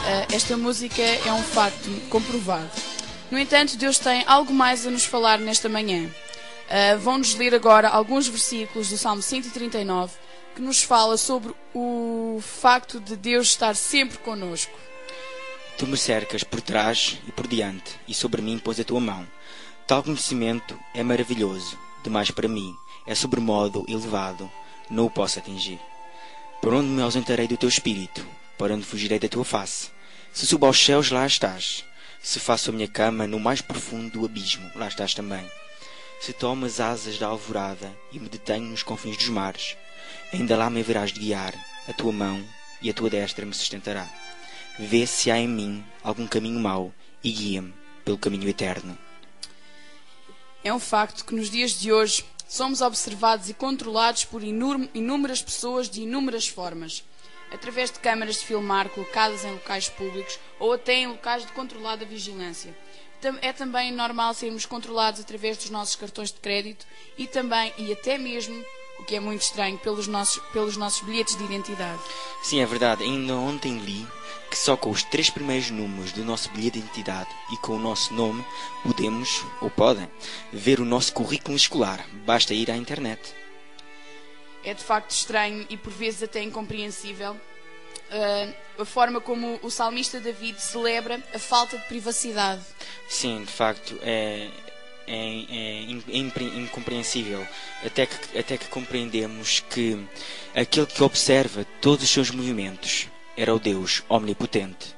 esta música é um facto comprovado. No entanto, Deus tem algo mais a nos falar nesta manhã. Vão-nos ler agora alguns versículos do Salmo 139, que nos fala sobre o facto de Deus estar sempre conosco. Tu me cercas por trás e por diante, e sobre mim pôs a tua mão. Tal conhecimento é maravilhoso, demais para mim, é sobremodo elevado, não o posso atingir. Por onde me ausentarei do teu espírito? Para onde fugirei da tua face? Se subo aos céus, lá estás. Se faço a minha cama no mais profundo do abismo, lá estás também. Se tomo as asas da alvorada e me detenho nos confins dos mares, ainda lá me haverás de guiar, a tua mão e a tua destra me sustentará. Vê se há em mim algum caminho mau e guia-me pelo caminho eterno. É um facto que nos dias de hoje somos observados e controlados por inúmeras pessoas de inúmeras formas, através de câmaras de filmar colocadas em locais públicos ou até em locais de controlada vigilância. É também normal sermos controlados através dos nossos cartões de crédito e até mesmo, o que é muito estranho, pelos nossos bilhetes de identidade. Sim, é verdade. Ainda ontem li que só com os 3 primeiros números do nosso bilhete de identidade e com o nosso nome podemos, ou podem, ver o nosso currículo escolar. Basta ir à internet. É de facto estranho e por vezes até incompreensível a forma como o salmista David celebra a falta de privacidade. Sim, de facto, é incompreensível, até que compreendemos que aquele que observa todos os seus movimentos era o Deus omnipotente.